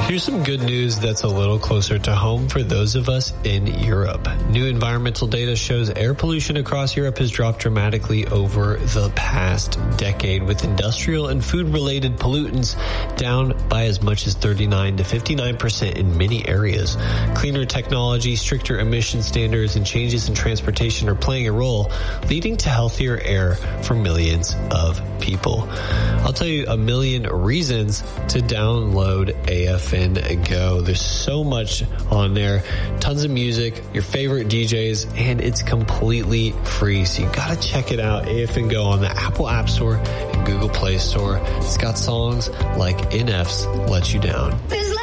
Here's some good news that's a little closer to home for those of us in Europe. New environmental data shows air pollution across Europe has dropped dramatically over the past decade, with industrial and food-related pollutants down by as much as 39 to 59% in many areas. Cleaner technology, stricter emission standards, and changes in transportation are playing a role, leading to healthier air for millions of people. I'll tell you a million reasons to download AFN Go. There's so much on there, tons of music, your favorite DJs, and it's completely free. So you gotta check it out. AFN Go on the Apple App Store and Google Play Store. It's got songs like NF's Let You Down.